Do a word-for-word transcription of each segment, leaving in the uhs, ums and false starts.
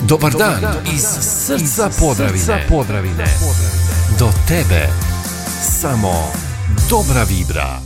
Dobar dan iz srca Podravine. Podravine. Do tebe samo dobra vibra.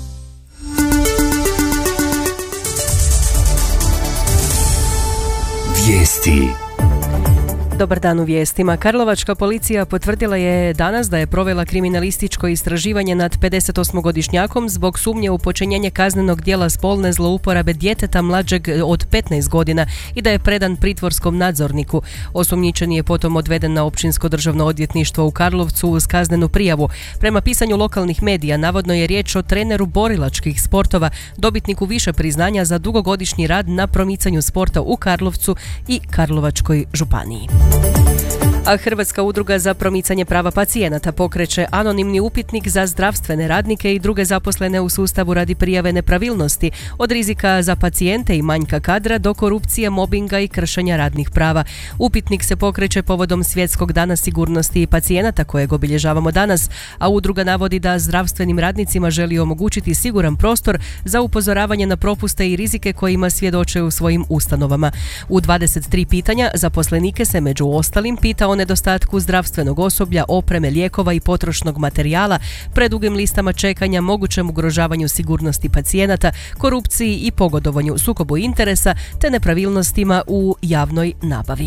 Vijesti. Dobar dan u vijestima. Karlovačka policija potvrdila je danas da je provela kriminalističko istraživanje nad pedesetosmogodišnjakom zbog sumnje u počinjenje kaznenog djela spolne zlouporabe djeteta mlađeg od petnaest godina i da je predan pritvorskom nadzorniku. Osumnjičeni je potom odveden na Općinsko državno odvjetništvo u Karlovcu uz kaznenu prijavu. Prema pisanju lokalnih medija, navodno je riječ o treneru borilačkih sportova, dobitniku više priznanja za dugogodišnji rad na promicanju sporta u Karlovcu i Karlovačkoj županiji. A Hrvatska udruga za promicanje prava pacijenata pokreće anonimni upitnik za zdravstvene radnike i druge zaposlene u sustavu radi prijave nepravilnosti, od rizika za pacijente i manjka kadra do korupcije, mobinga i kršenja radnih prava. Upitnik se pokreće povodom Svjetskog dana sigurnosti pacijenata kojeg obilježavamo danas, a udruga navodi da zdravstvenim radnicima želi omogućiti siguran prostor za upozoravanje na propuste i rizike kojima svjedoče u svojim ustanovama. U dvadeset tri pitanja zaposlenike se među ostalim pita o nedostatku zdravstvenog osoblja, opreme, lijekova i potrošnog materijala, predugim listama čekanja, mogućem ugrožavanju sigurnosti pacijenata, korupciji i pogodovanju, sukobu interesa te nepravilnostima u javnoj nabavi.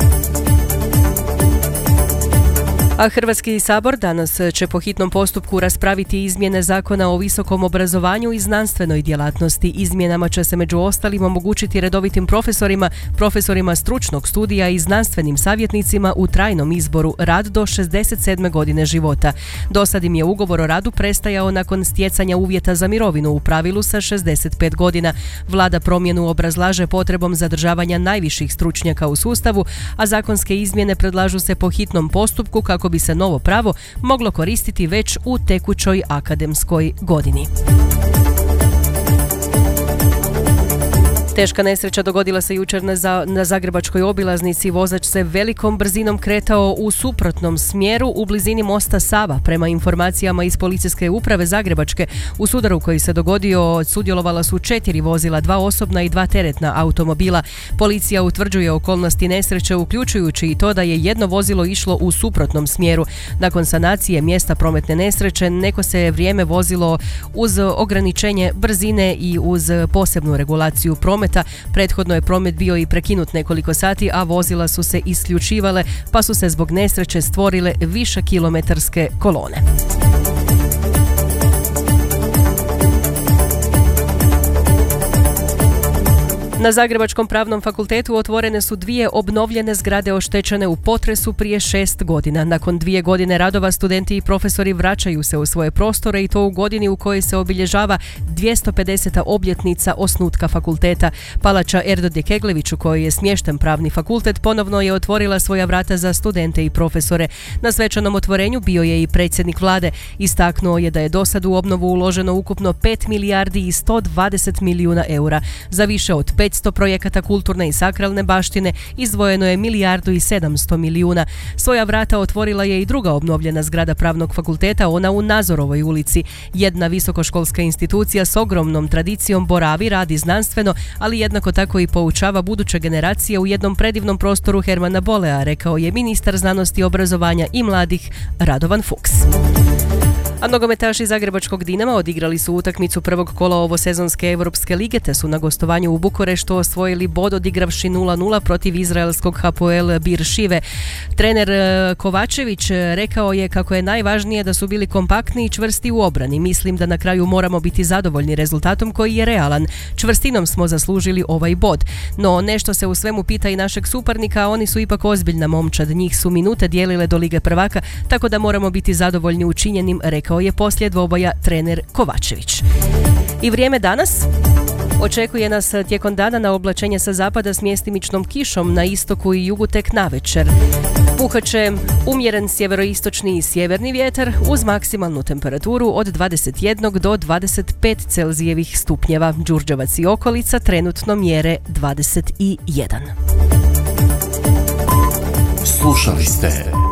A Hrvatski sabor danas će po hitnom postupku raspraviti izmjene Zakona o visokom obrazovanju i znanstvenoj djelatnosti. Izmjenama će se među ostalim omogućiti redovitim profesorima, profesorima stručnog studija i znanstvenim savjetnicima u trajnom izboru rad do šezdeset sedme godine života. Dosad im je ugovor o radu prestajao nakon stjecanja uvjeta za mirovinu, u pravilu sa šezdeset pet godina. Vlada promjenu obrazlaže potrebom zadržavanja najviših stručnjaka u sustavu, a zakonske izmjene predlažu se po hitnom postupku kako bi se novo pravo moglo koristiti već u tekućoj akademskoj godini. Teška nesreća dogodila se jučer na, za, na zagrebačkoj obilaznici. Vozač se velikom brzinom kretao u suprotnom smjeru u blizini mosta Sava. Prema informacijama iz policijske uprave Zagrebačke, u sudaru koji se dogodio sudjelovala su četiri vozila, dva osobna i dva teretna automobila. Policija utvrđuje okolnosti nesreće, uključujući i to da je jedno vozilo išlo u suprotnom smjeru. Nakon sanacije mjesta prometne nesreće, neko se vrijeme vozilo uz ograničenje brzine i uz posebnu regulaciju prometa. Prethodno je promet bio i prekinut nekoliko sati, a vozila su se isključivale, pa su se zbog nesreće stvorile više kilometarske kolone. Na Zagrebačkom pravnom fakultetu otvorene su dvije obnovljene zgrade oštećene u potresu prije šest godina. Nakon dvije godine radova studenti i profesori vraćaju se u svoje prostore i to u godini u kojoj se obilježava dvjesto pedeseta obljetnica osnutka fakulteta. Palača Erdodje Keglević, u kojoj je smješten pravni fakultet, ponovno je otvorila svoja vrata za studente i profesore. Na svečanom otvorenju bio je i predsjednik vlade. Istaknuo je da je dosad u obnovu uloženo ukupno pet milijardi i sto dvadeset milijuna eura. Za više od petsto projekata kulturne i sakralne baštine izdvojeno je milijardu i sedamsto milijuna. Svoja vrata otvorila je i druga obnovljena zgrada pravnog fakulteta, ona u Nazorovoj ulici. Jedna visokoškolska institucija s ogromnom tradicijom boravi, radi znanstveno, ali jednako tako i poučava buduće generacije u jednom predivnom prostoru Hermana Bolea, rekao je ministar znanosti, obrazovanja i mladih Radovan Fuchs. A nogometaši Zagrebačkog Dinama odigrali su utakmicu prvog kola ovosezonske Europske lige te su na gostovanju u Bukureštu osvojili bod odigravši nula nula protiv izraelskog Hapoel Bir Šive. Trener Kovačević rekao je kako je najvažnije da su bili kompaktni i čvrsti u obrani. Mislim da na kraju moramo biti zadovoljni rezultatom koji je realan. Čvrstinom smo zaslužili ovaj bod. No nešto se u svemu pita i našeg suparnika, a oni su ipak ozbiljna momčad. Njih su minute dijelile do Lige prvaka, tako da moramo biti zadovoljni učinjenim, rekao je poslije dvoboja trener Kovačević. I vrijeme danas. Očekuje nas tijekom dana na oblačenje sa zapada s mjestimičnom kišom, na istoku i jugu tek navečer. Puhat će umjeren sjeveroistočni i sjeverni vjetar uz maksimalnu temperaturu od dvadeset jedan do dvadeset pet Celzijevih stupnjeva. Đurđevac i okolica trenutno mjere dvadeset jedan. Slušali ste